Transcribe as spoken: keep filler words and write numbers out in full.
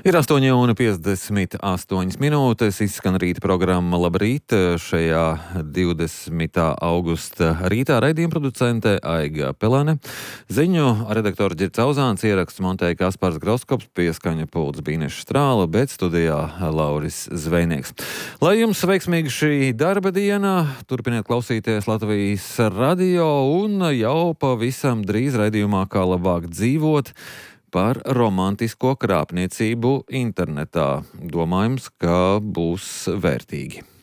Ir astoņi un piecdesmit astoņas minūtes, izskan rīta programma Labrīt. Šajā divdesmitā augusta rītā raidījuma producente Aiga Pelēne. Ziņu redaktora Ģirds Auzāns, ieraksts montēja Kaspars Groskops, pieskaņa pults Bīneša Strāla, bet studijā Lauris Zvejnieks. Lai jums veiksmīgi šī darba diena, turpiniet klausīties Latvijas radio un jau pavisam drīz raidījumā Kā labāk dzīvot par romantisko krāpniecību internetā. Domājams, ka būs vērtīgi.